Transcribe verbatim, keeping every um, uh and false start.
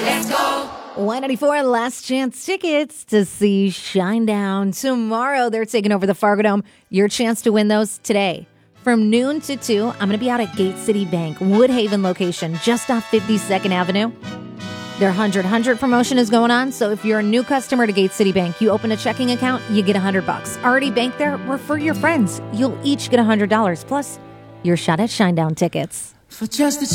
one ninety-four Last Chance tickets to see Shinedown. Tomorrow, they're taking over the Fargo Dome. Your chance to win those today. From noon to two, I'm going to be out at Gate City Bank, Woodhaven location, just off fifty-second Avenue. Their one hundred one hundred promotion is going on, so if you're a new customer to Gate City Bank, you open a checking account, you get one hundred bucks. Already banked there? Refer your friends. You'll each get one hundred dollars, plus your shot at Shinedown tickets. For just the